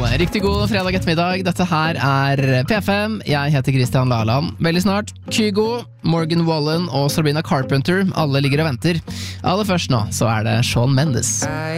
Riktig god fredag ettermiddag. Dette her er P5. Jeg heter Christian Laland. Veldig snart Kygo, Morgan Wallen og Sabrina Carpenter. Alle ligger og venter. Aller først nå så er det Shawn Mendes.